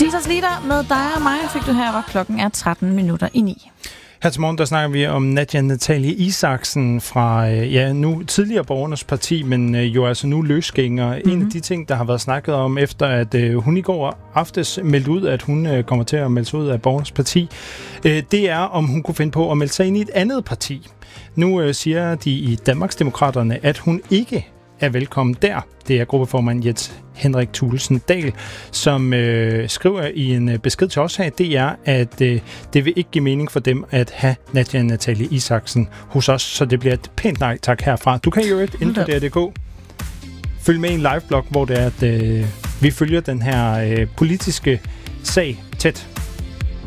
Tirsdags Lider med dig og mig fik du her, hvor klokken er 9:13. Her til morgen, der snakker vi om Nadia Nathalie Isaksen fra, nu tidligere Borgernes Parti, men jo altså nu løsgænger. En af de ting, der har været snakket om, efter at hun i går aftes meldte ud, at hun kommer til at melde sig ud af Borgernes Parti, det er, om hun kunne finde på at melde sig ind i et andet parti. Nu siger de i Danmarksdemokraterne, at hun ikke er velkommen der. Det er gruppeformand Jens Henrik Thulesen Dahl, som skriver i en besked til os her, det er, at det vil ikke give mening for dem at have Nadia Nathalie Isaksen hos os, så det bliver et pænt nej tak herfra. Du kan jo inde på DR.dk følge med i en liveblog, hvor det er, at vi følger den her politiske sag tæt.